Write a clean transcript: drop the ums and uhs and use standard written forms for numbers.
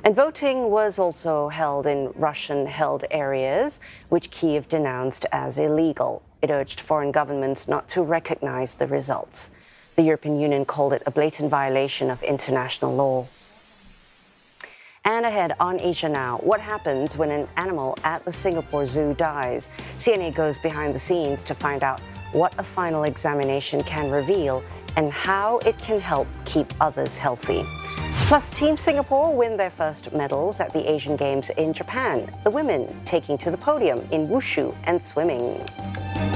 And voting was also held in Russian-held areas, which Kyiv denounced as illegal. It urged foreign governments not to recognize the results. The European Union called it a blatant violation of international law. And ahead on Asia Now, what happens when an animal at the Singapore Zoo dies? CNA goes behind the scenes to find out what a final examination can reveal and how it can help keep others healthy. Plus, Team Singapore win their first medals at the Asian Games in Japan, the women taking to the podium in wushu and swimming.